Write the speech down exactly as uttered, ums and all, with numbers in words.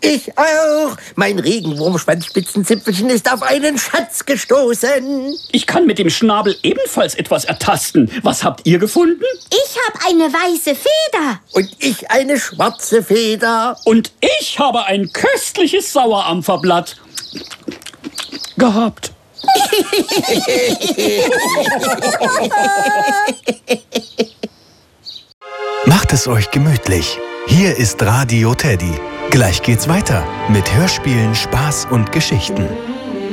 Ich auch. Mein Regenwurmschwanzspitzenzipfelchen ist auf einen Schatz gestoßen. Ich kann mit dem Schnabel ebenfalls etwas ertasten. Was habt ihr gefunden? Ich habe eine weiße Feder. Und ich eine schwarze Feder. Und ich habe ein köstliches Sauerampferblatt gehabt. Macht es euch gemütlich. Hier ist Radio Teddy. Gleich geht's weiter mit Hörspielen, Spaß und Geschichten.